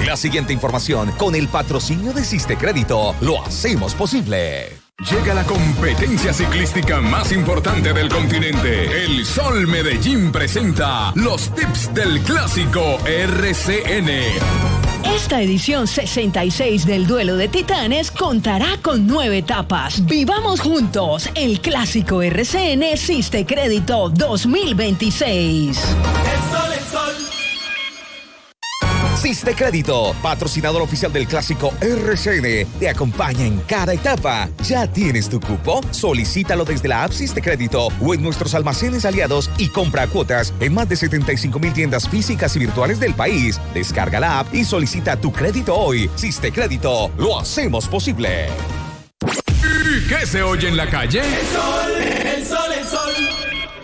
La siguiente información con el patrocinio de Siste Crédito lo hacemos posible. Llega la competencia ciclística más importante del continente. El Sol Medellín presenta los tips del clásico RCN. Esta edición 66 del Duelo de Titanes contará con 9 etapas. Vivamos juntos el clásico RCN Siste Crédito 2026. El sol. Siste Crédito, patrocinador oficial del clásico RCN, te acompaña en cada etapa. ¿Ya tienes tu cupo? Solicítalo desde la app Siste Crédito o en nuestros almacenes aliados y compra cuotas en más de 75,000 tiendas físicas y virtuales del país. Descarga la app y solicita tu crédito hoy. Siste Crédito, lo hacemos posible. ¿Y qué se oye en la calle? El sol.